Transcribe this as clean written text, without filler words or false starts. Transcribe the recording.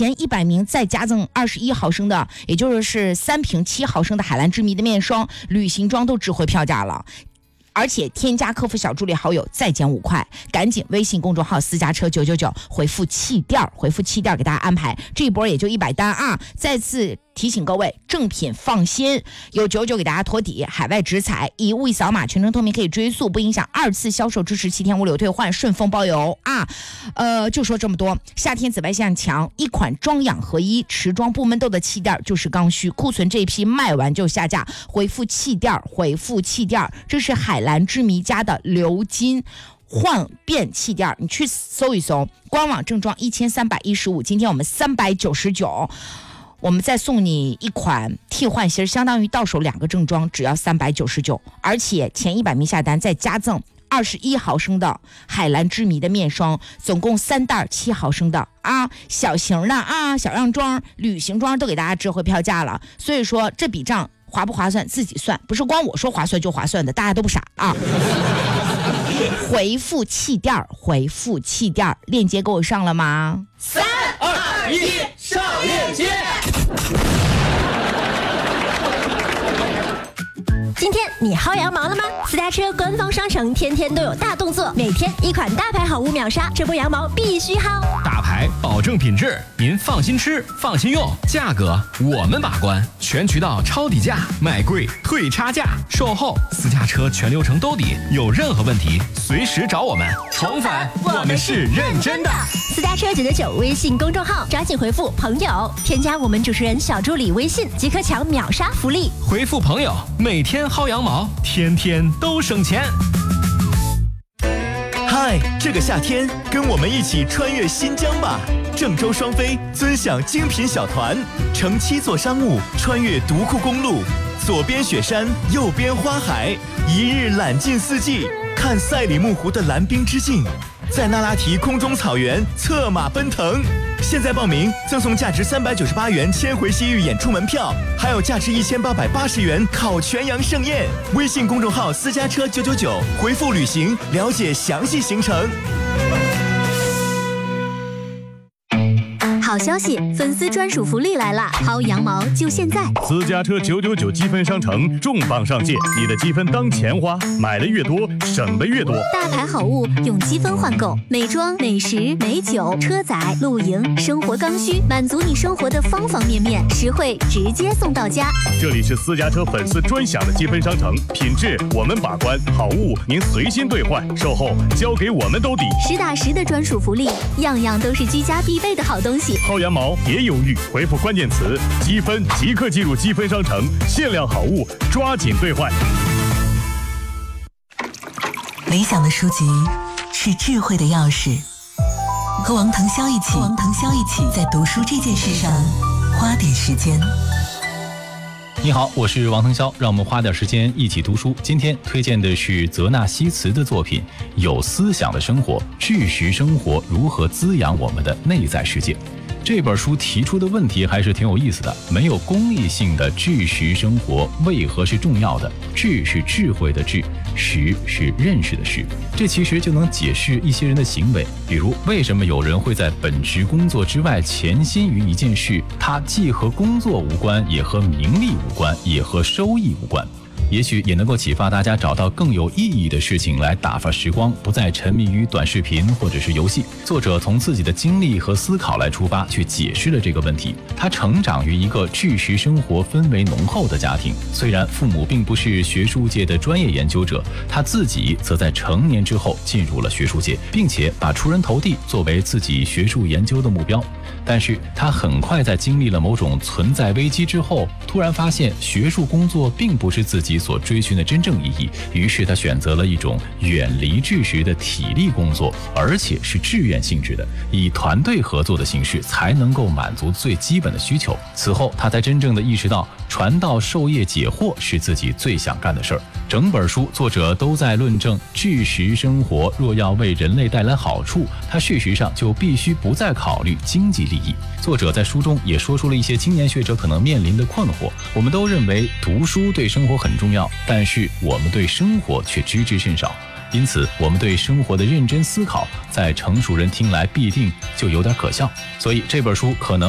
前100名再加赠21毫升的，也就是3瓶7毫升的海蓝之谜的面霜、旅行装都值回票价了。而且添加客服小助理好友再减5块，赶紧微信公众号私家车999回复气垫，回复气垫给大家安排，这一波也就100单啊！再次提醒各位，正品放心，有99给大家托底，海外直采，一物一扫码，全程透明可以追溯，不影响2次销售，支持7天无理由退换，顺丰包邮啊！就说这么多。夏天紫外线强，一款妆养合一，持妆不闷痘的气垫就是刚需，库存这一批卖完就下架，回复气垫，回复气垫，这是海蓝之谜家的鎏金焕变气垫，你去搜一搜，官网正装1315，今天我们399。我们再送你一款替换芯，相当于到手2个正装，只要399，而且前100名下单再加赠21毫升的海蓝之谜的面霜，总共3袋7毫升的啊，小型的啊，小样装、旅行装都给大家值回票价了。所以说这笔账划不划算自己算，不是光我说划算就划算的，大家都不傻啊。回复气垫，回复气垫，链接给我上了吗？3、2、1，上链接。 今天你薅羊毛了吗？私家车官方商城天天都有大动作，每天一款大牌好物秒杀，这波羊毛必须薅。 大牌保证品质，您放心吃，放心用，价格我们把关，全渠道抄底价，卖贵退差价，售后私家车全流程兜底，有任何问题随时找我们。宠粉，我们是认真的。 私家车999微信公众号，抓紧回复朋友，添加我们主持人小助理微信，即可抢秒杀福利。 回复朋友，每天薅羊毛，天天都省钱。 嗨，这个夏天跟我们一起穿越新疆吧！郑州双飞尊享精品小团，乘7座商务穿越独库公路，左边雪山，右边花海，一日览尽四季，看赛里木湖的蓝冰之境，在那拉提空中草原策马奔腾。现在报名赠送价值398元千回西域演出门票，还有价值1880元烤全羊盛宴。微信公众号私家车999，回复旅行了解详细行程。 好消息，粉丝专属福利来啦！薅羊毛就现在！ 私家车999积分商城重磅上线，你的积分当钱花，买的越多，省的越多。 大牌好物用积分换购，美妆、美食、美酒、车载、露营、生活刚需，满足你生活的方方面面，实惠直接送到家。 这里是私家车粉丝专享的积分商城，品质我们把关，好物您随心兑换，售后交给我们兜底， 实打实的专属福利，样样都是居家必备的好东西。 薅羊毛别犹豫，回复关键词积分即刻进入积分商城，限量好物抓紧兑换。 理想的书籍是智慧的钥匙，和王腾霄一起在读书这件事上花点时间。 你好，我是王腾霄，让我们花点时间一起读书。今天推荐的是泽纳西茨的作品《有思想的生活：巨石生活如何滋养我们的内在世界》。这本书提出的问题还是挺有意思的。没有功利性的智识生活为何是重要的？智是智慧的智，识是认识的识。这其实就能解释一些人的行为，比如为什么有人会在本职工作之外潜心于一件事，它既和工作无关，也和名利无关，也和收益无关。也许也能够启发大家找到更有意义的事情来打发时光，不再沉迷于短视频或者是游戏。作者从自己的经历和思考来出发，去解释了这个问题。他成长于一个巨石生活氛围浓厚的家庭，虽然父母并不是学术界的专业研究者，他自己则在成年之后进入了学术界，并且把出人头地作为自己学术研究的目标。但是他很快在经历了某种存在危机之后，突然发现学术工作并不是自己所追寻的真正意义，于是他选择了一种远离知识的体力工作，而且是志愿性质的，以团队合作的形式才能够满足最基本的需求。此后他才真正的意识到，传道授业解惑是自己最想干的事儿。整本书作者都在论证，智识生活若要为人类带来好处，它事实上就必须不再考虑经济利益。作者在书中也说出了一些青年学者可能面临的困惑。我们都认为读书对生活很重要，但是我们对生活却知之甚少，因此我们对生活的认真思考，在成熟人听来必定就有点可笑。所以这本书可能